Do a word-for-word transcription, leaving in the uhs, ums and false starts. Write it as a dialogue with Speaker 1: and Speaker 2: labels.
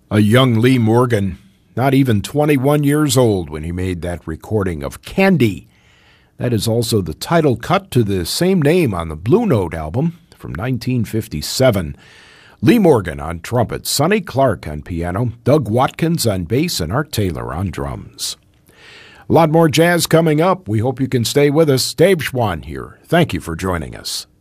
Speaker 1: A young Lee Morgan, not even twenty-one years old when he made that recording of Candy. That is also the title cut to the same name on the Blue Note album from nineteen fifty-seven. Lee Morgan on trumpet, Sonny Clark on piano, Doug Watkins on bass, and Art Taylor on drums. A lot more jazz coming up. We hope you can stay with us. Dave Schwann here. Thank you for joining us.